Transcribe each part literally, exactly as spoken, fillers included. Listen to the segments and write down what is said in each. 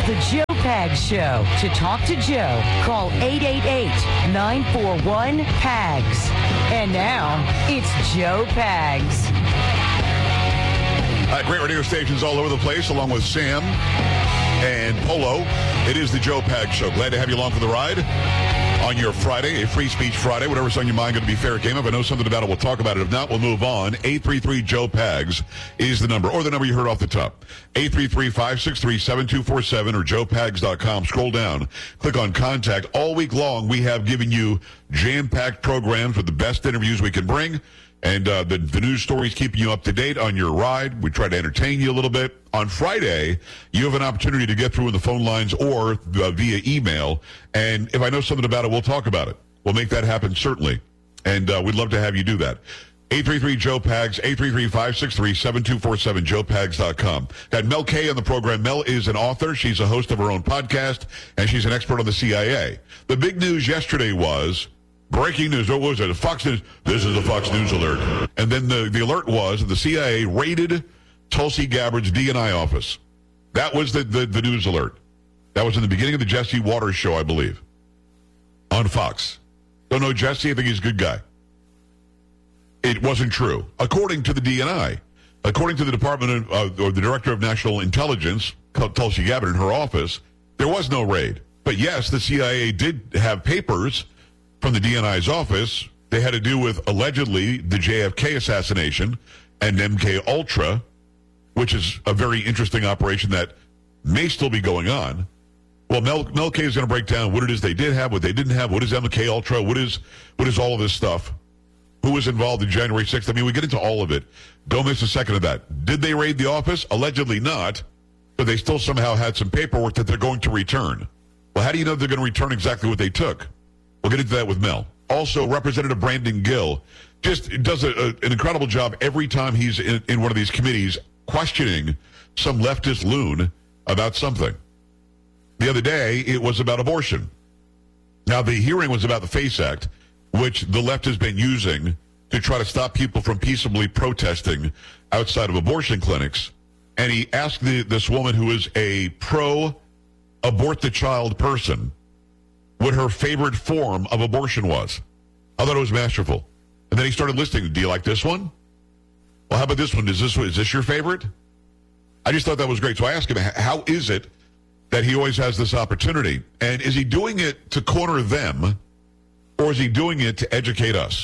the Joe Pags Show. To talk to Joe, call eight eight eight, nine four one, P A G S. And now, it's Joe Pags. Uh, great radio stations all over the place, along with Sam and Polo. It is the Joe Pags Show. Glad to have you along for the ride on your Friday, a free speech Friday. Whatever's on your mind, going to be fair game. If I know something about it, we'll talk about it. If not, we'll move on. eight three three, Joe Pags is the number, or the number you heard off the top. eight three three, five six three, seven two four seven or joe pags dot com. Scroll down, click on contact. All week long, we have given you jam-packed programs with the best interviews we can bring. And uh, the, the news stories keeping you up to date on your ride. We try to entertain you a little bit. On Friday, you have an opportunity to get through in the phone lines or uh, via email. And if I know something about it, we'll talk about it. We'll make that happen, certainly. And uh, we'd love to have you do that. eight three three, Joe Pags, eight three three, five six three, seven two four seven, joe pags dot com. Got Mel Kay on the program. Mel is an author. She's a host of her own podcast, and she's an expert on the C I A. The big news yesterday was... breaking news. What was it? Fox News. This is a Fox News alert. And then the, the alert was that the C I A raided Tulsi Gabbard's D and I office. That was the, the, the news alert. That was in the beginning of the Jesse Waters show, I believe, on Fox. Don't know Jesse. I think he's a good guy. It wasn't true. According to the D and I, according to the Department of, uh, or the Director of National Intelligence, Tulsi Gabbard, in her office, there was no raid. But yes, the C I A did have papers from the D N I's office. They had to do with, allegedly, the J F K assassination and M K Ultra, which is a very interesting operation that may still be going on. Well, Mel, Mel K is going to break down what it is they did have, what they didn't have, what is M K Ultra, what is what is all of this stuff, who was involved in January sixth. I mean, we get into all of it. Don't miss a second of that. Did they raid the office? Allegedly not, but they still somehow had some paperwork that they're going to return. Well, how do you know they're going to return exactly what they took? We'll get into that with Mel. Also, Representative Brandon Gill just does a, a, an incredible job every time he's in, in one of these committees questioning some leftist loon about something. The other day, it was about abortion. Now, the hearing was about the FACE Act, which the left has been using to try to stop people from peaceably protesting outside of abortion clinics. And he asked the, this woman who is a pro-abort-the-child person what her favorite form of abortion was. I thought it was masterful. And then he started listing, do you like this one? Well, how about this one? Is this is this your favorite? I just thought that was great. So I asked him, how is it that he always has this opportunity? And is he doing it to corner them, or is he doing it to educate us?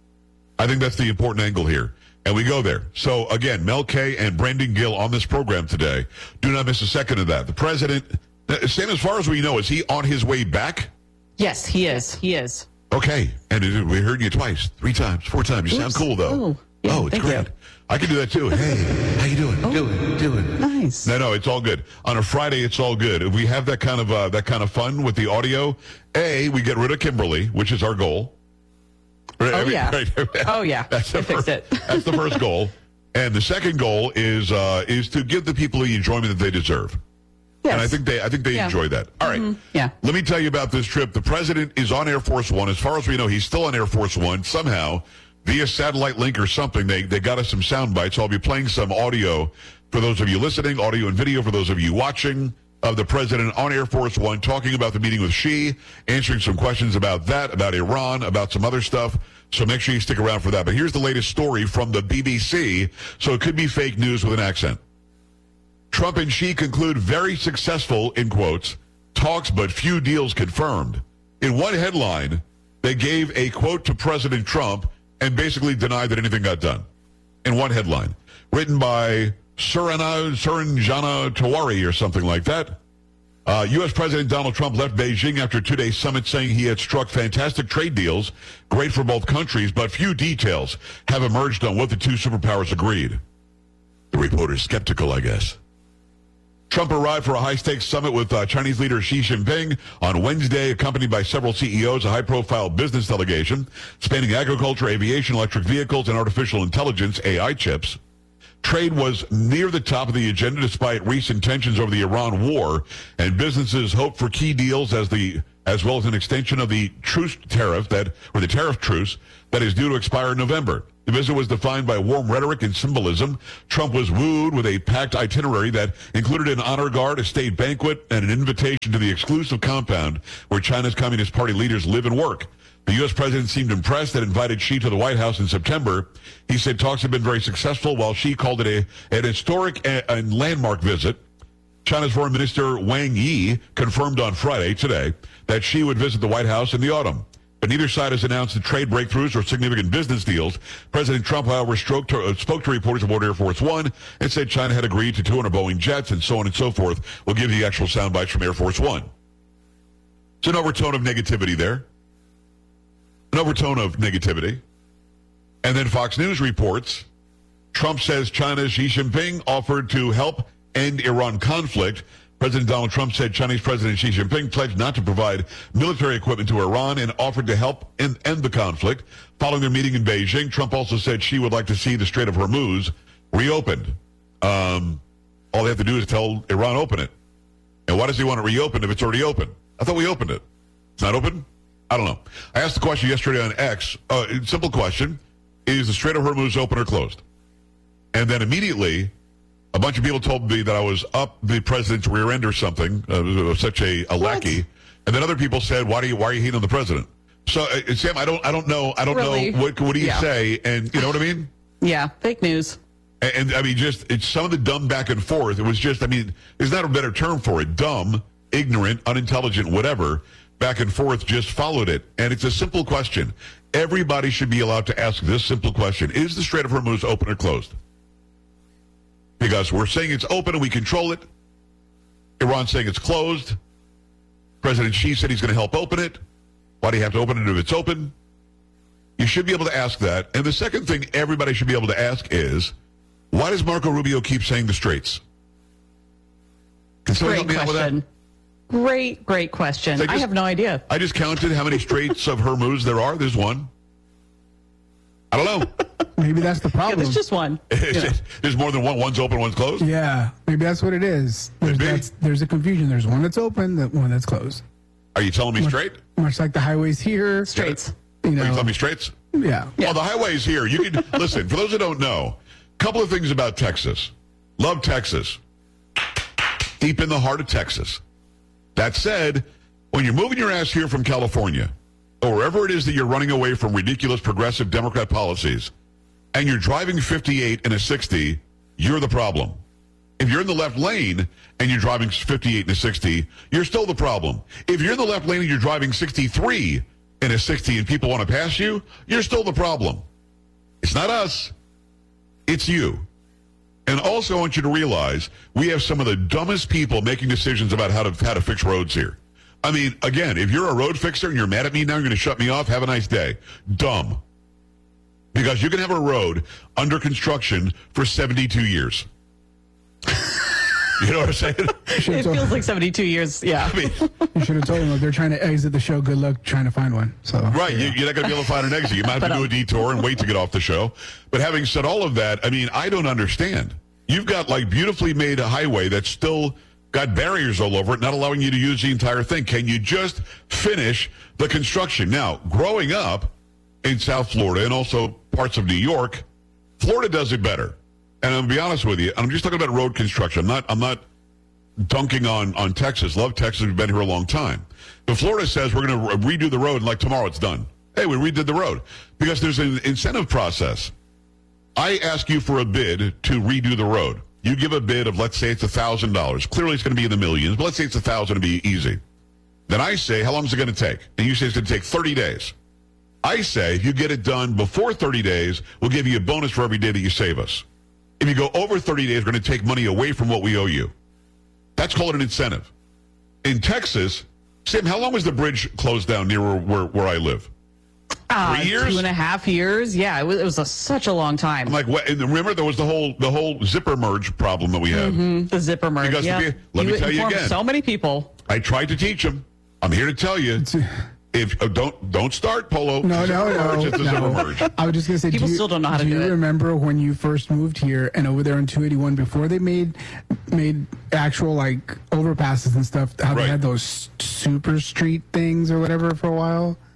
I think that's the important angle here. And we go there. So, again, Mel Kay and Brandon Gill on this program today. Do not miss a second of that. The president, Sam, as far as we know, is he on his way back? Yes, he is. He is. Okay. And it, we heard you twice, three times, four times. You Oops. sound cool, though. Oh, yeah, oh it's great. You. I can do that, too. Hey, how you doing? Oh, doing, doing. Nice. No, no, it's all good. On a Friday, it's all good. If we have that kind of uh, that kind of fun with the audio, A, we get rid of Kimberly, which is our goal. Oh, I mean, yeah. Right? Oh, yeah. That's the I first, fixed it. That's the first goal. And the second goal is uh, is to give the people the enjoyment that they deserve. Yes. And I think they I think they yeah. enjoy that. All right. Mm-hmm. Yeah. Let me tell you about this trip. The president is on Air Force One. As far as we know, he's still on Air Force One. Somehow, via satellite link or something, they, they got us some sound bites. So I'll be playing some audio for those of you listening, audio and video for those of you watching, of the president on Air Force One talking about the meeting with Xi, answering some questions about that, about Iran, about some other stuff. So make sure you stick around for that. But here's the latest story from the B B C. So it could be fake news with an accent. Trump and Xi conclude very successful, in quotes, talks, but few deals confirmed. In one headline, they gave a quote to President Trump and basically denied that anything got done. In one headline. Written by Surana, Suranjana Tawari or something like that. Uh, U S. President Donald Trump left Beijing after a two-day summit saying he had struck fantastic trade deals, great for both countries, but few details have emerged on what the two superpowers agreed. The reporter's skeptical, I guess. Trump arrived for a high-stakes summit with uh, Chinese leader Xi Jinping on Wednesday, accompanied by several C E Os, a high-profile business delegation spanning agriculture, aviation, electric vehicles, and artificial intelligence, A I chips. Trade was near the top of the agenda despite recent tensions over the Iran war, and businesses hope for key deals as the as well as an extension of the truce tariff that or the tariff truce that is due to expire in November. The visit was defined by warm rhetoric and symbolism. Trump was wooed with a packed itinerary that included an honor guard, a state banquet, and an invitation to the exclusive compound where China's Communist Party leaders live and work. The U S president seemed impressed and invited Xi to the White House in September. He said talks have been very successful, while Xi called it a, an historic and landmark visit. China's Foreign Minister Wang Yi confirmed on Friday, today, that Xi would visit the White House in the autumn. But neither side has announced the trade breakthroughs or significant business deals. President Trump, however, spoke to, uh, spoke to reporters aboard Air Force One and said China had agreed to two hundred Boeing jets and so on and so forth. We'll give you the actual sound bites from Air Force One. It's an overtone of negativity there. An overtone of negativity. And then Fox News reports, Trump says China's Xi Jinping offered to help end Iran conflict. President Donald Trump said Chinese President Xi Jinping pledged not to provide military equipment to Iran and offered to help end, end the conflict. Following their meeting in Beijing, Trump also said Xi would like to see the Strait of Hormuz reopened. Um, all they have to do is tell Iran open it. And why does he want it reopened if it's already open? I thought we opened it. It's not open? I don't know. I asked the question yesterday on X. Uh, simple question. Is the Strait of Hormuz open or closed? And then immediately, a bunch of people told me that I was up the president's rear end or something, uh, such a, a lackey. And then other people said, "Why do you? Why are you hating on the president?" So, uh, Sam, I don't, I don't know, I don't really? know what what do you yeah. say, and you know what I mean? Yeah, fake news. And, and I mean, just it's some of the dumb back and forth. It was just, I mean, there's not a better term for it: dumb, ignorant, unintelligent, whatever. Back and forth, just followed it, and it's a simple question. Everybody should be allowed to ask this simple question: is the Strait of Hormuz open or closed? Because we're saying it's open and we control it. Iran's saying it's closed. President Xi said he's going to help open it. Why do you have to open it if it's open? You should be able to ask that. And the second thing everybody should be able to ask is, why does Marco Rubio keep saying the straits? Can somebody help me out with that? Great, great question. Just, I have no idea. I just counted how many straits of Hormuz there are. There's one. I don't know. Maybe that's the problem. Yeah, there's just one. Yeah. There's more than one. One's open, one's closed? Yeah, maybe that's what it is. There's, that's, there's a confusion. There's one that's open, the one that's closed. Are you telling me much, straight? Much like the highways here. Straits. You know, Are you telling me straights? Yeah. Well, the highways here. You can listen, for those who don't know, a couple of things about Texas. Love Texas. Deep in the heart of Texas. That said, when you're moving your ass here from California, or wherever it is that you're running away from ridiculous progressive Democrat policies, and you're driving fifty-eight in a sixty, you're the problem. If you're in the left lane and you're driving fifty-eight in a sixty, you're still the problem. If you're in the left lane and you're driving sixty-three in a sixty and people want to pass you, you're still the problem. It's not us. It's you. And also I want you to realize we have some of the dumbest people making decisions about how to how to fix roads here. I mean, again, if you're a road fixer and you're mad at me now, you're going to shut me off, have a nice day. Dumb. Because you can have a road under construction for seventy-two years. You know what I'm saying? It feels like seventy-two years, yeah. I mean, you should have told them, look, they're trying to exit the show. Good luck trying to find one. So right, you, you're not going to be able to find an exit. You might have to do a detour and wait to get off the show. But having said all of that, I mean, I don't understand. You've got like beautifully made a highway that's still got barriers all over it, not allowing you to use the entire thing. Can you just finish the construction? Now, growing up in South Florida and also parts of New York, Florida does it better. And I'm going to be honest with you, I'm just talking about road construction. I'm not, I'm not dunking on, on Texas. Love Texas. We've been here a long time. But Florida says we're going to redo the road and like tomorrow it's done. Hey, we redid the road because there's an incentive process. I ask you for a bid to redo the road. You give a bid of, let's say it's one thousand dollars. Clearly it's going to be in the millions, but let's say it's one thousand dollars to be easy. Then I say, how long is it going to take? And you say it's going to take thirty days. I say, if you get it done before thirty days, we'll give you a bonus for every day that you save us. If you go over thirty days, we're going to take money away from what we owe you. That's called an incentive. In Texas, Sam, how long was the bridge closed down near where, where, where I live? Uh, Three years? Two and a half years. Yeah, it was, it was a, such a long time. I'm like, what? And remember, there was the whole the whole zipper merge problem that we had. Mm-hmm, the zipper merge. Because yeah. the, let you me tell you again. So many people. I tried to teach them. I'm here to tell you. If uh, don't don't start Polo. No, no, no. Merge, it's a no. zipper merge. I was just gonna say, people do you, still don't know how to do do you it. remember when you first moved here and over there on two eighty-one before they made made actual like overpasses and stuff? How Right. they had those super street things or whatever for a while.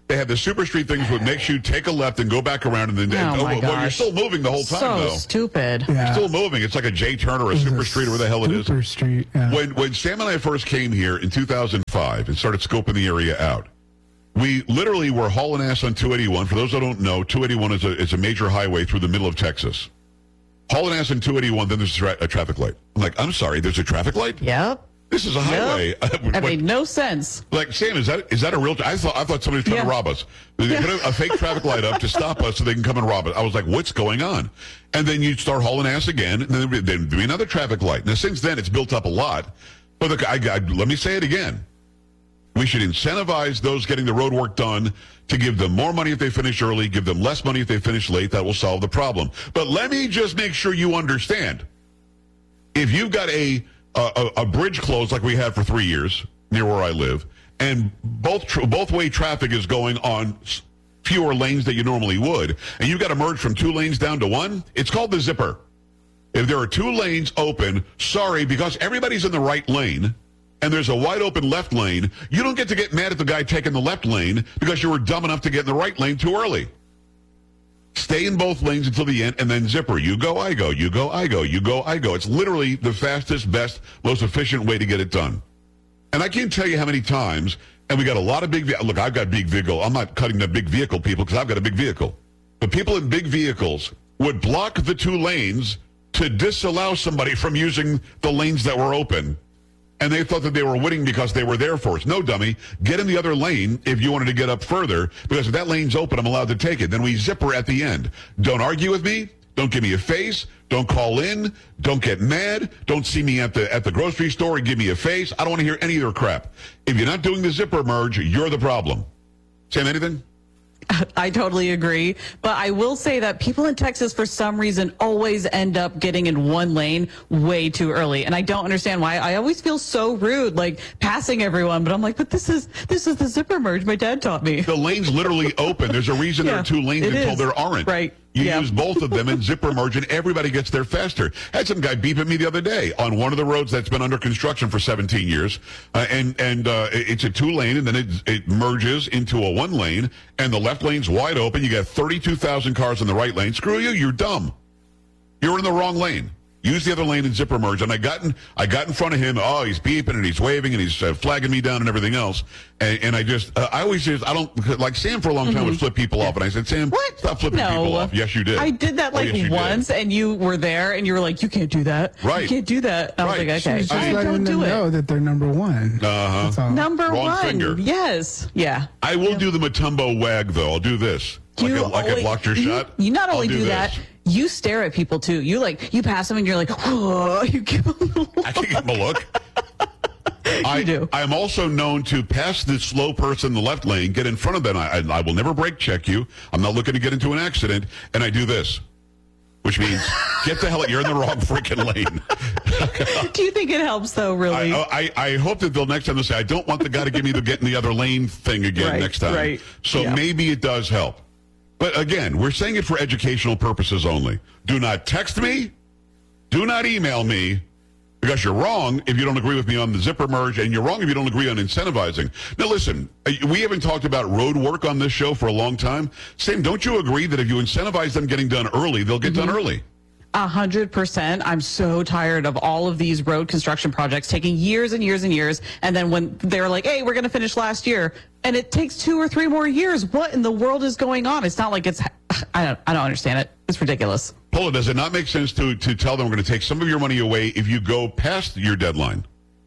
They had the super street things which makes you take a left and go back around and then Oh, my well, you're gosh. still moving the whole time So though. stupid. You're Yeah. still moving. It's like a J turn or a It was super a street or where the hell it is. Super street. Yeah. When when Sam and I first came here in two thousand five and started scoping the area out, we literally were hauling ass on two eighty-one. For those that don't know, two eighty-one is a is a major highway through the middle of Texas. Hauling ass on two eighty-one, then there's a, tra- a traffic light. I'm like, I'm sorry, there's a traffic light? Yep. This is a highway. That What- made no sense. like, Sam, is that is that a real? I thought I thought somebody was trying Yeah. to rob us. They Yeah. put a, a fake traffic light up to stop us so they can come and rob us. I was like, what's going on? And then you start hauling ass again, and then there'd be another traffic light. Now, since then, it's built up a lot. But look, I, I, let me say it again. We should incentivize those getting the road work done to give them more money if they finish early, give them less money if they finish late. That will solve the problem. But let me just make sure you understand. If you've got a a, a bridge closed like we had for three years near where I live, and both tr- both way traffic is going on s- fewer lanes than you normally would, and you've got to merge from two lanes down to one, it's called the zipper. If there are two lanes open, sorry, because everybody's in the right lane, and there's a wide open left lane, you don't get to get mad at the guy taking the left lane because you were dumb enough to get in the right lane too early. Stay in both lanes until the end, and then zipper. You go, I go. You go, I go. You go, I go. It's literally the fastest, best, most efficient way to get it done. And I can't tell you how many times, and we got a lot of big, ve- look, I've got big vehicle. I'm not cutting the big vehicle people because I've got a big vehicle. But people in big vehicles would block the two lanes to disallow somebody from using the lanes that were open. And they thought that they were winning because they were there for us. No, dummy. Get in the other lane if you wanted to get up further, because if that lane's open, I'm allowed to take it. Then we zipper at the end. Don't argue with me. Don't give me a face. Don't call in. Don't get mad. Don't see me at the at the grocery store and give me a face. I don't want to hear any of your crap. If you're not doing the zipper merge, you're the problem. Sam, anything? I totally agree. But I will say that people in Texas, for some reason, always end up getting in one lane way too early. And I don't understand why. I always feel so rude, like passing everyone. But I'm like, but this is this is the zipper merge my dad taught me. The lane's literally open. There's a reason there Yeah, are two lanes it until is. there aren't. Right. You Yeah. use both of them and zipper merge, and everybody gets there faster. Had some guy beep at me the other day on one of the roads that's been under construction for seventeen years, uh, and and uh, it's a two lane, and then it, it merges into a one lane, and the left lane's wide open. You got thirty-two thousand cars in the right lane. Screw you, you're dumb. You're in the wrong lane. Use the other lane and zipper merge. And I got in, I got in front of him. Oh, he's beeping and he's waving and he's uh, flagging me down and everything else. And, and I just, uh, I always just, I don't, like Sam for a long time Mm-hmm. would flip people off. And I said, Sam, What? stop flipping No. people off. Yes, you did. I did that Oh, like yes, you did. once, and you were there, and you were like, "You can't do that. Right. You can't do that." I was Right. like, "Okay, Just I letting don't them do know it." that they're number one. Uh-huh. That's all. Number Wrong one, finger. yes, yeah. I will do the Matumbo wag, though. I'll do this. Like, You I, like I only- blocked your you, shot. You not I'll only do, this. that, you stare at people too. You like you pass them and you're like, "Whoa!" You give them a look. I can give him a look. I do. I am also known to pass the slow person in the left lane, get in front of them. I, I, I will never brake check you. I'm not looking to get into an accident. And I do this, which means get the hell out. You're in the wrong freaking lane. Do you think it helps though? Really? I, I, I hope that they'll next time they'll say, I don't want the guy to give me the get in the other lane thing again Right, next time. right. So Yeah. maybe it does help. But again, we're saying it for educational purposes only. Do not text me. Do not email me. Because you're wrong if you don't agree with me on the zipper merge, and you're wrong if you don't agree on incentivizing. Now, listen, we haven't talked about road work on this show for a long time. Sam, don't you agree that if you incentivize them getting done early, they'll get Mm-hmm. done early? A hundred percent. I'm so tired of all of these road construction projects taking years and years and years. And then when they're like, hey, we're going to finish last year, and it takes two or three more years. What in the world is going on? It's not like it's, I don't, I don't understand it. It's ridiculous. Paula, does it not make sense to, to tell them we're going to take some of your money away if you go past your deadline?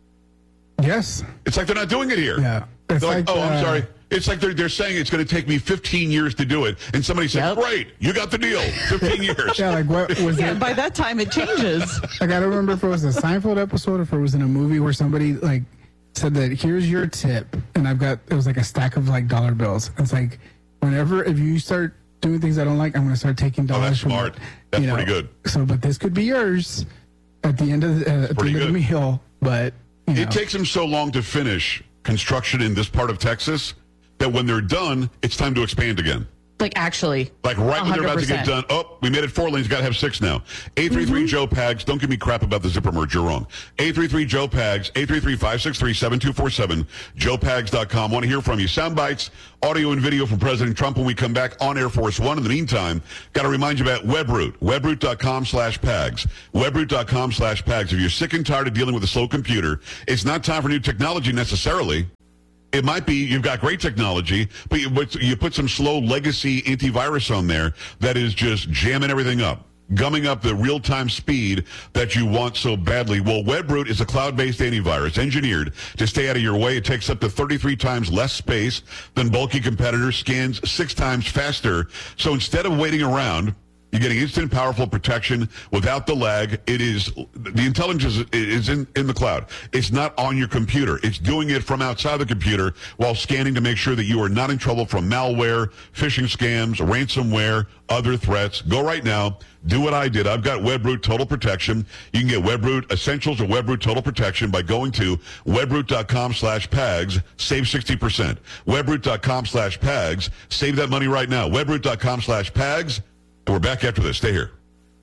Yes. It's like they're not doing it here. Yeah. It's They're like, like, oh, I'm uh, sorry. It's like they're, they're saying it's going to take me fifteen years to do it. And somebody said, Yep. great, you got the deal. fifteen years. Yeah, like what was Yeah, it? by that time it changes. Like I don't remember if it was a Seinfeld episode or if it was in a movie where somebody like said that here's your tip, and I've got it was like a stack of like dollar bills. It's like whenever if you start doing things I don't like, I'm going to start taking dollars. Oh, that's from smart. it, That's you know. pretty good. So, but this could be yours at the end of the, uh, at the, Pretty end of the good. meal. But you know, It takes them so long to finish construction in this part of Texas that when they're done, it's time to expand again. Like, actually. Like right when they're about to get done. Oh, we made it four lanes. Got to have six now. eight three three Joe Pags. Don't give me crap about the zipper merge. You're wrong. eight three three Joe Pags. eight three three, five six three, seven two four seven. joe pags dot com. Want to hear from you. Sound bites, audio and video from President Trump when we come back on Air Force One. In the meantime, got to remind you about Webroot. Webroot dot com slash Pags. Webroot dot com slash Pags. If you're sick and tired of dealing with a slow computer, it's not time for new technology necessarily. It might be you've got great technology, but you, but you put some slow legacy antivirus on there that is just jamming everything up, gumming up the real-time speed that you want so badly. Well, Webroot is a cloud-based antivirus engineered to stay out of your way. It takes up to thirty-three times less space than bulky competitors, scans six times faster. So instead of waiting around, you're getting instant, powerful protection without the lag. It is, the intelligence is in, in the cloud. It's not on your computer. It's doing it from outside the computer while scanning to make sure that you are not in trouble from malware, phishing scams, ransomware, other threats. Go right now. Do what I did. I've got Webroot Total Protection. You can get Webroot Essentials or Webroot Total Protection by going to webroot dot com slash Pags. Save sixty percent. webroot dot com slash Pags. Save that money right now. webroot dot com slash Pags. And we're back after this. Stay here.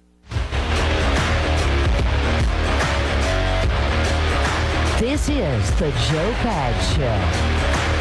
This is the Joe Pags Show.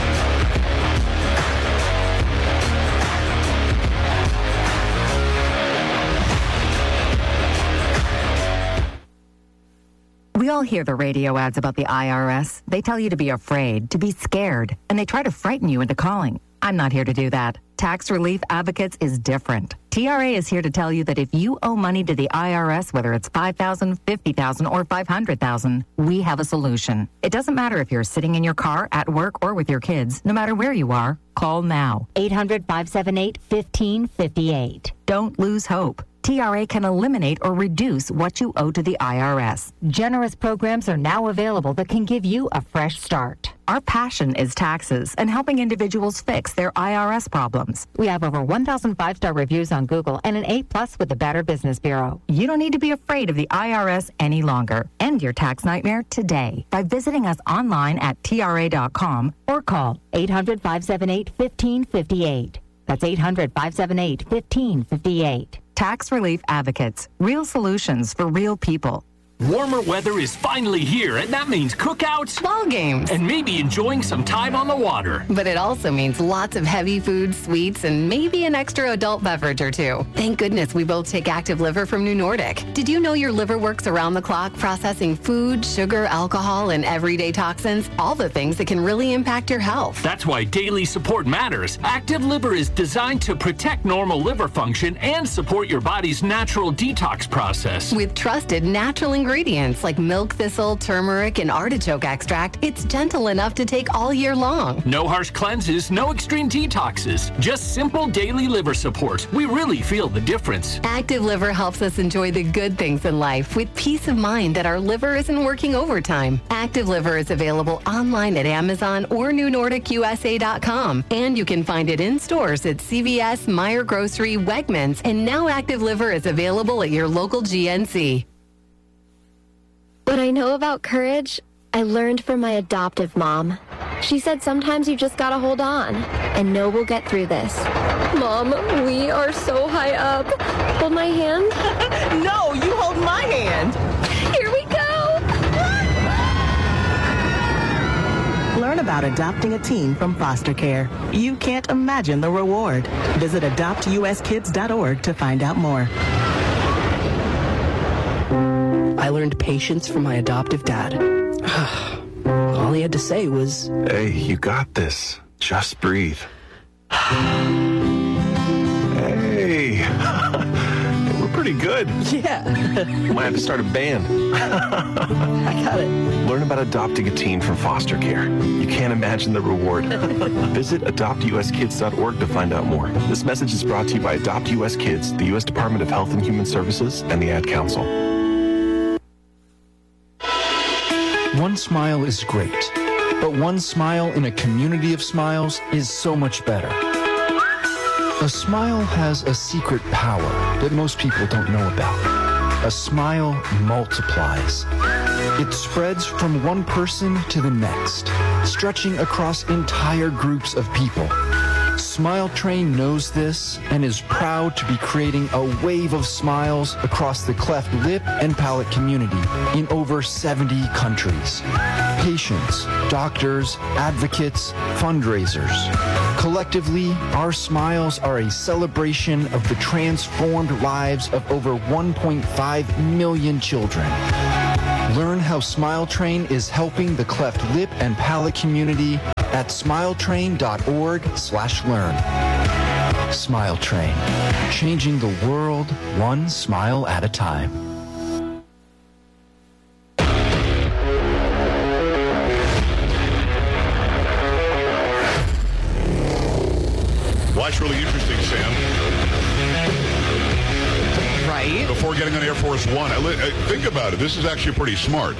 We all hear the radio ads about the I R S. They tell you to be afraid, to be scared, and they try to frighten you into calling. I'm not here to do that. Tax Relief Advocates is different. T R A is here to tell you that if you owe money to the I R S, whether it's five thousand dollars, fifty thousand dollars, or five hundred thousand dollars, we have a solution. It doesn't matter if you're sitting in your car, at work, or with your kids. No matter where you are, call now. eight hundred, five seven eight, one five five eight. Don't lose hope. T R A can eliminate or reduce what you owe to the I R S. Generous programs are now available that can give you a fresh start. Our passion is taxes and helping individuals fix their I R S problems. We have over one thousand five-star reviews on Google and an A-plus with the Better Business Bureau. You don't need to be afraid of the I R S any longer. End your tax nightmare today by visiting us online at T R A dot com or call eight hundred, five seven eight, one five five eight. That's eight hundred, five seven eight, one five five eight. Tax Relief Advocates. Real solutions for real people. Warmer weather is finally here, and that means cookouts, ball games, and maybe enjoying some time on the water. But it also means lots of heavy food, sweets, and maybe an extra adult beverage or two. Thank goodness we both take Active Liver from New Nordic. Did you know your liver works around the clock processing food, sugar, alcohol, and everyday toxins? All the things that can really impact your health. That's why daily support matters. Active Liver is designed to protect normal liver function and support your body's natural detox process. With trusted natural ingredients. Ingredients like milk thistle, turmeric, and artichoke extract, it's gentle enough to take all year long. No harsh cleanses, no extreme detoxes, just simple daily liver support. We really feel the difference. Active Liver helps us enjoy the good things in life with peace of mind that our liver isn't working overtime. Active Liver is available online at Amazon or New Nordic U S A dot com, and you can find it in stores at C V S, Meijer Grocery, Wegmans, and now Active Liver is available at your local G N C. What I know about courage, I learned from my adoptive mom. She said sometimes you just gotta hold on and know we'll get through this. Mom, we are so high up. Hold my hand. No, you hold my hand. Here we go. Learn about adopting a teen from foster care. You can't imagine the reward. Visit adopt U S kids dot org to find out more. I learned patience from my adoptive dad. All he had to say was, "Hey, you got this. Just breathe." Hey, we're pretty good. Yeah. We might have to start a band. I got it. Learn about adopting a teen from foster care. You can't imagine the reward. Visit adopt U S kids dot org to find out more. This message is brought to you by Adopt U S Kids, the U S Department of Health and Human Services, and the Ad Council. One smile is great, but one smile in a community of smiles is so much better. A smile has a secret power that most people don't know about. A smile multiplies. It spreads from one person to the next, stretching across entire groups of people. Smile Train knows this and is proud to be creating a wave of smiles across the cleft lip and palate community in over seventy countries. Patients, doctors, advocates, fundraisers. Collectively, our smiles are a celebration of the transformed lives of over one point five million children. Learn how Smile Train is helping the cleft lip and palate community at smiletrain.org slash learn. Smile Train, changing the world one smile at a time. Well, that's really interesting, Sam. Right. Before getting on Air Force One, I li- I think about it. This is actually pretty smart.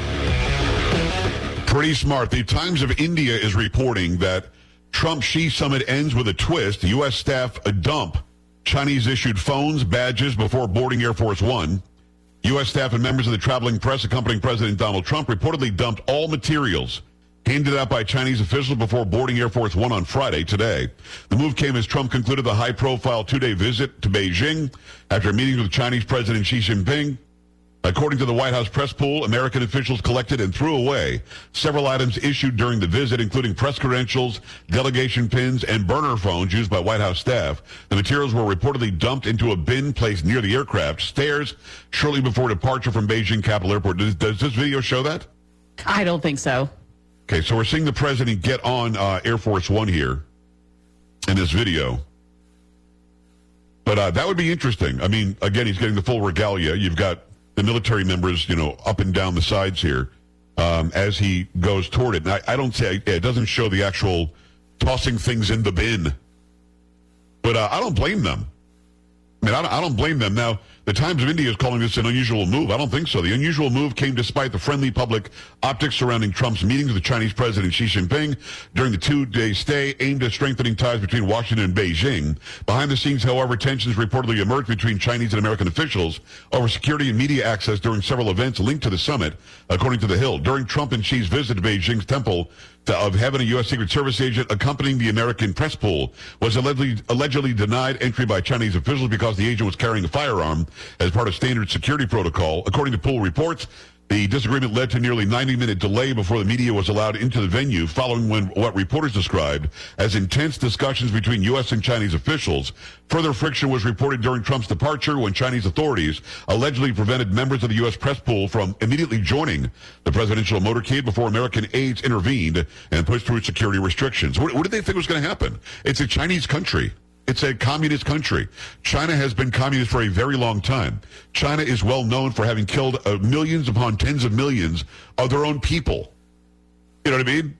Pretty smart. The Times of India is reporting that Trump-Xi summit ends with a twist. U S staff a dump Chinese-issued phones, badges before boarding Air Force One. U S staff and members of the traveling press accompanying President Donald Trump reportedly dumped all materials handed out by Chinese officials before boarding Air Force One on Friday, today. The move came as Trump concluded the high-profile two-day visit to Beijing after meeting with Chinese President Xi Jinping. According to the White House press pool, American officials collected and threw away several items issued during the visit, including press credentials, delegation pins, and burner phones used by White House staff. The materials were reportedly dumped into a bin placed near the aircraft stairs shortly before departure from Beijing Capital Airport. Does, does this video show that? I don't think so. Okay, so we're seeing the president get on uh, Air Force One here in this video. But uh, that would be interesting. I mean, again, he's getting the full regalia. You've got the military members, you know, up and down the sides here um, as he goes toward it. And I, I don't say, it doesn't show the actual tossing things in the bin. But uh, I don't blame them. I mean, I don't, I don't blame them. Now, the Times of India is calling this an unusual move. I don't think so. The unusual move came despite the friendly public optics surrounding Trump's meetings with Chinese President Xi Jinping during the two-day stay aimed at strengthening ties between Washington and Beijing. Behind the scenes, however, tensions reportedly emerged between Chinese and American officials over security and media access during several events linked to the summit, according to The Hill. During Trump and Xi's visit to Beijing's Temple of Heaven, a U S. Secret Service agent accompanying the American press pool was allegedly, allegedly denied entry by Chinese officials because the agent was carrying a firearm as part of standard security protocol. According to pool reports, the disagreement led to nearly ninety minute delay before the media was allowed into the venue following when what reporters described as intense discussions between U S and Chinese officials. Further friction was reported during Trump's departure when Chinese authorities allegedly prevented members of the U S press pool from immediately joining the presidential motorcade before American aides intervened and pushed through security restrictions. What, what did they think was going to happen? It's a Chinese country. It's a communist country. China has been communist for a very long time. China is well known for having killed uh, millions upon tens of millions of their own people. You know what I mean?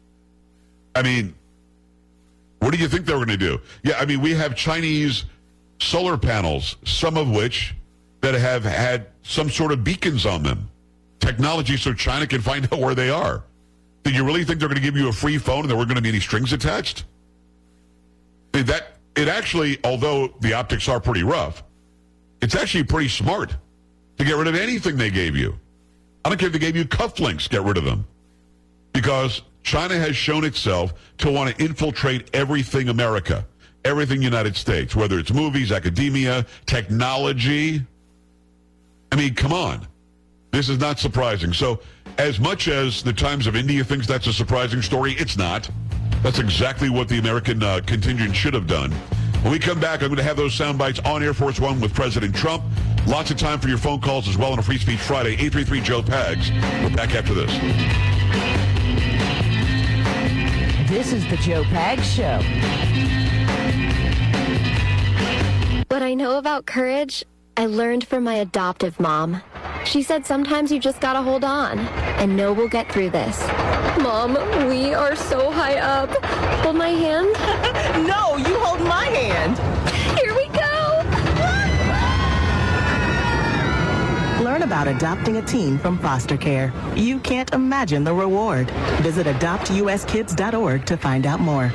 I mean, what do you think they were going to do? Yeah, I mean, we have Chinese solar panels, some of which that have had some sort of beacons on them. Technology so China can find out where they are. Do you really think they're going to give you a free phone and there weren't going to be any strings attached? I mean, that... It actually, although the optics are pretty rough, it's actually pretty smart to get rid of anything they gave you. I don't care if they gave you cufflinks, get rid of them. Because China has shown itself to want to infiltrate everything America, everything United States, whether it's movies, academia, technology. I mean, come on. This is not surprising. So as much as the Times of India thinks that's a surprising story, it's not. That's exactly what the American uh, contingent should have done. When we come back, I'm going to have those sound bites on Air Force One with President Trump. Lots of time for your phone calls as well on a Free Speech Friday. eight three three Joe Pags. We're back after this. This is the Joe Pags Show. What I know about courage, I learned from my adoptive mom. She said sometimes you just gotta hold on and know we'll get through this. Mom, we are so high up. Hold my hand. No, you hold my hand. Here we go. Learn about adopting a teen from foster care. You can't imagine the reward. Visit adopt U S kids dot org to find out more.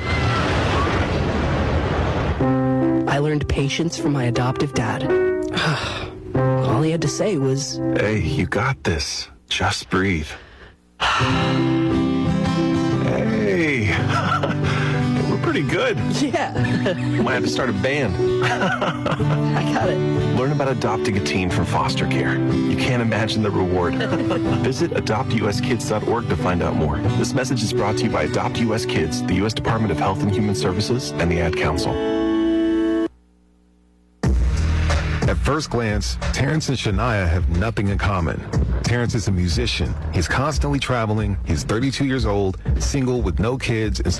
I learned patience from my adoptive dad. All he had to say was, "Hey, you got this. Just breathe." Hey, we're pretty pretty good. Yeah. Might have to start a band. I got it. Learn about adopting a teen from foster care. You can't imagine the reward. Visit adopt U S kids dot org to find out more. This message is brought to you by Adopt U S Kids, the U S Department of Health and Human Services, and the Ad Council. At first glance, Terrence and Shania have nothing in common. Terrence is a musician. He's constantly traveling. He's thirty-two years old, single with no kids, and